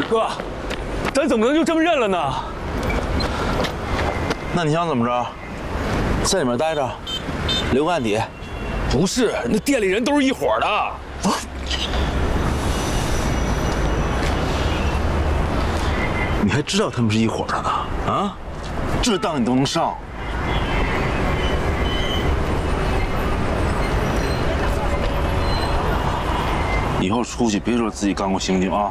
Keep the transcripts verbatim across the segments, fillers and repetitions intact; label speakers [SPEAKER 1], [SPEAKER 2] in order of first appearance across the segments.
[SPEAKER 1] 哥，咱怎么能就这么认了呢？
[SPEAKER 2] 那你想怎么着？在里面待着，留个案底？
[SPEAKER 1] 不是，那店里人都是一伙的。啊！
[SPEAKER 2] 你还知道他们是一伙的呢？啊？这当你都能上？以后出去别说自己干过刑警啊！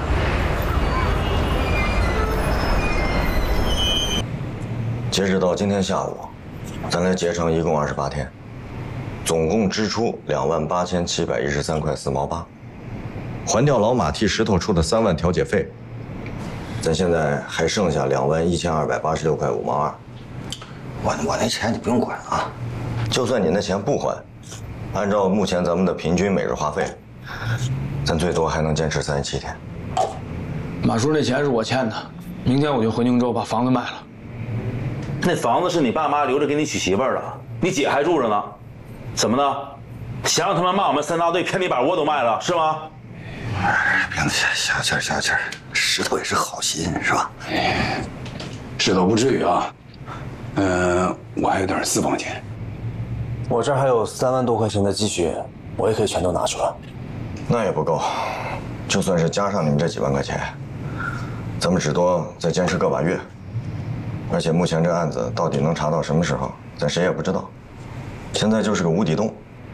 [SPEAKER 3] 截止到今天下午，咱俩结成一共二十八天，总共支出两万八千七百一十三块四毛八，还掉老马替石头出的三万调解费，咱现在还剩下两万一千二百八十六块五毛二。
[SPEAKER 4] 我我那钱你不用管啊，
[SPEAKER 3] 就算你那钱不还，按照目前咱们的平均每日花费，咱最多还能坚持三十七天。
[SPEAKER 1] 马叔，那钱是我欠的，明天我就回宁州把房子卖了。
[SPEAKER 2] 那房子是你爸妈留着给你娶媳妇儿的，你姐还住着呢，怎么呢？想让他们骂我们三大队偏你把窝都卖了是吗？
[SPEAKER 4] 别那小气儿小气儿，石头也是好心是吧？
[SPEAKER 5] 石头不至于啊，嗯，我还有点私房钱，
[SPEAKER 6] 我这儿还有三万多块钱的积蓄，我也可以全都拿出来。
[SPEAKER 3] 那也不够，就算是加上你们这几万块钱，咱们只多再坚持个把月。而且目前这案子到底能查到什么时候，咱谁也不知道。现在就是个无底洞。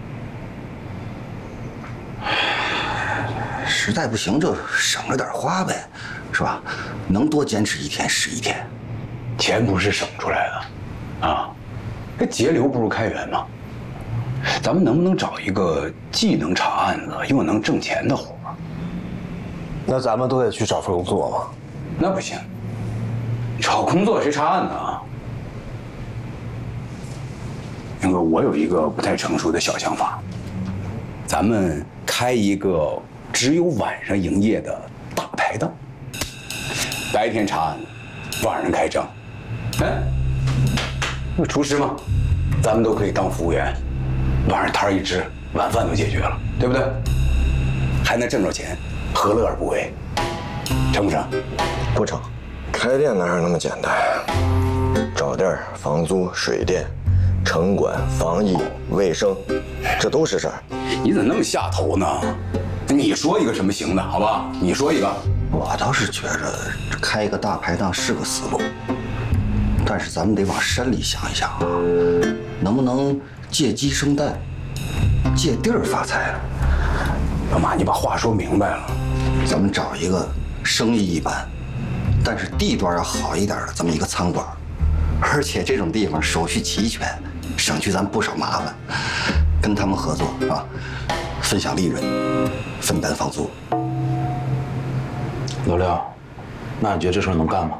[SPEAKER 4] 实在不行就省着点花呗，是吧？能多坚持一天是一天。
[SPEAKER 5] 钱不是省出来的，啊，这节流不如开源嘛。咱们能不能找一个既能查案子又能挣钱的活？
[SPEAKER 6] 那咱们都得去找份工作吗？
[SPEAKER 5] 那不行。找工作谁查案呢？那个，我有一个不太成熟的小想法，咱们开一个只有晚上营业的大排档，白天查案，晚上开张。哎，那厨师嘛，咱们都可以当服务员，晚上摊一支，晚饭都解决了，对不对？还能挣着钱，何乐而不为？成不成？
[SPEAKER 3] 不成。开店哪有那么简单？找地儿、房租、水电、城管、防疫、卫生，这都是事儿。
[SPEAKER 5] 你怎么那么下头呢？你说一个什么行的，好吧？你说一个。
[SPEAKER 4] 我倒是觉着开一个大排档是个思路，但是咱们得往深里想一想啊，能不能借鸡生蛋，借地儿发财啊？
[SPEAKER 5] 老马，你把话说明白了。
[SPEAKER 4] 咱们找一个生意一般，但是地段要好一点的这么一个餐馆，而且这种地方手续齐全，省去咱不少麻烦。跟他们合作啊，分享利润，分担房租。
[SPEAKER 2] 老廖，那你觉得这事儿能干吗？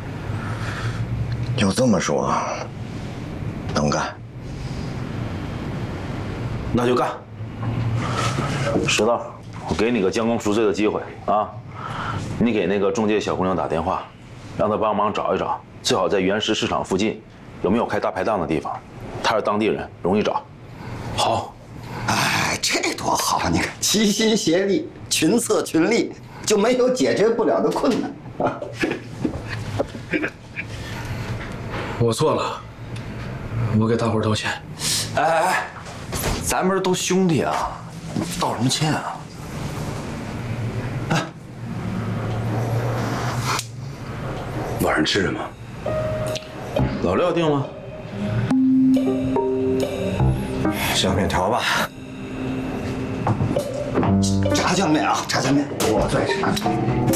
[SPEAKER 3] 要这么说，能干。
[SPEAKER 2] 那就干。石头，我给你个将功赎罪的机会啊！你给那个中介小姑娘打电话，让她帮忙找一找，最好在原石市场附近有没有开大排档的地方。她是当地人，容易找。
[SPEAKER 5] 好，
[SPEAKER 4] 哎，这多好啊！你看，齐心协力，群策群力，就没有解决不了的困难啊！
[SPEAKER 1] 我错了，我给大伙儿道歉。
[SPEAKER 7] 哎哎哎，咱们这都兄弟啊，道什么歉啊？
[SPEAKER 5] 晚上吃什么？
[SPEAKER 2] 老廖定了。
[SPEAKER 3] 小面条吧。
[SPEAKER 4] 炸酱面啊，炸酱面，我最爱吃炸酱面。